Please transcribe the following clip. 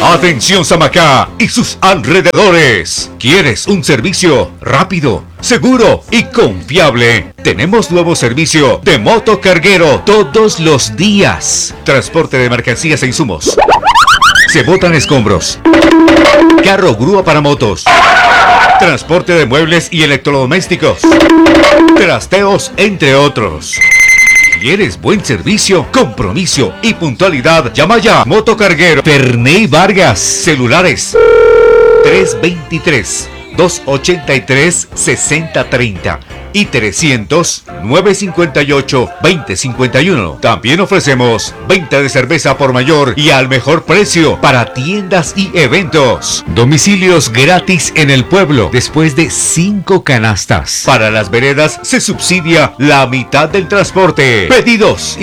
Atención Samacá y sus alrededores. ¿Quieres un servicio rápido, seguro y confiable? Tenemos nuevo servicio de motocarguero todos los días. Transporte de mercancías e insumos. Se botan escombros. Carro grúa para motos. Transporte de muebles y electrodomésticos. Trasteos, entre otros. ¿Quieres buen servicio, compromiso y puntualidad? Llama ya. Motocarguero Ferney Vargas. Celulares 323-283-6030 y 300-958-2051. También ofrecemos venta de cerveza por mayor y al mejor precio para tiendas y eventos. Domicilios gratis en el pueblo después de 5 canastas. Para las veredas se subsidia la mitad del transporte. Pedidos y